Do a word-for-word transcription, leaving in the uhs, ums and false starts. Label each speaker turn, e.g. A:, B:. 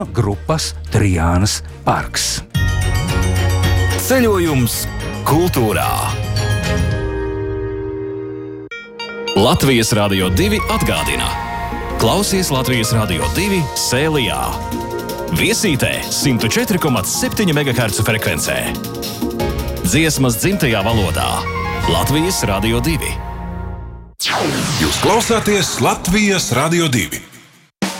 A: grupas Trijānas parks.
B: Ceļojums kultūrā. Latvijas Radio divi atgādina. Klausies Latvijas Radio divi Sēlijā. Viesītē simt četri komats septiņi megahercu frekvencē. Dziesmas dzimtajā valodā. Latvijas Radio divi.
C: Jūs klausāties Latvijas Radio divi.